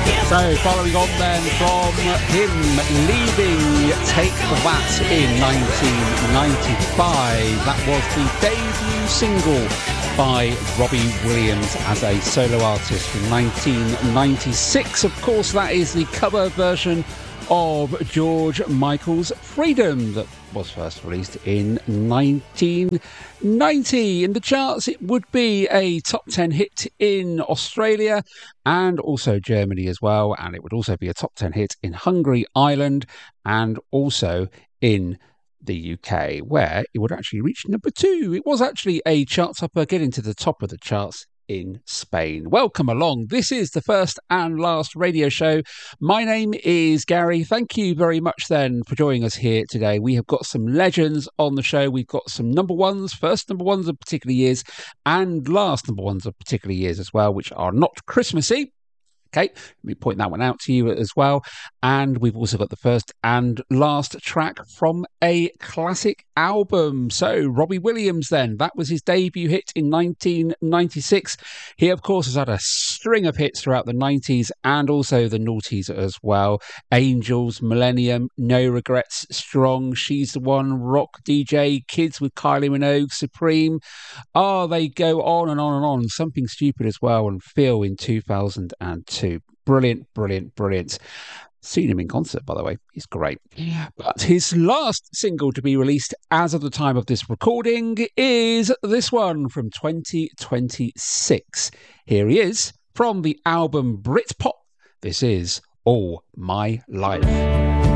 So, following on then from him leaving Take That in 1995, that was the debut single by Robbie Williams as a solo artist from 1996. Of course, that is the cover version of George Michael's Freedom that was first released in 1990. In the charts, it would be a top 10 hit in Australia and also Germany as well, and it would also be a top 10 hit in Hungary, Ireland, and also in the UK, where it would actually reach number 2. It was actually a chart topper, getting to the top of the charts in Spain. Welcome along. This is the first and last radio show. My name is Gary. Thank you very much then for joining us here today. We have got some legends on the show. We've got some number ones, first number ones of particular years and last number ones of particular years as well, which are not Christmassy. Okay, let me point that one out to you as well. And we've also got the first and last track from a classic album. So, Robbie Williams then, that was his debut hit in 1996. He, of course, has had a string of hits throughout the 90s and also the noughties as well. Angels, Millennium, No Regrets, Strong, She's the One, Rock DJ, Kids with Kylie Minogue, Supreme. Oh, they go on and on and on. Something Stupid as well, and Feel in 2002. Brilliant, brilliant, brilliant. Seen him in concert, by the way. He's great. But his last single to be released as of the time of this recording is this one from 2026. Here he is from the album Britpop. This is All My Life.